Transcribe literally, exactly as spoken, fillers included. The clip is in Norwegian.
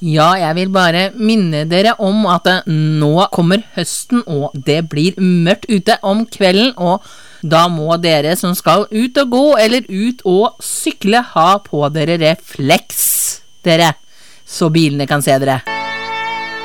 Ja, jeg vil bare minne dere om at nå kommer høsten, og det blir mørkt ute om kvelden, og da må dere som skal ut og gå, eller ut og sykle, ha på dere refleks, dere, så bilene kan se dere.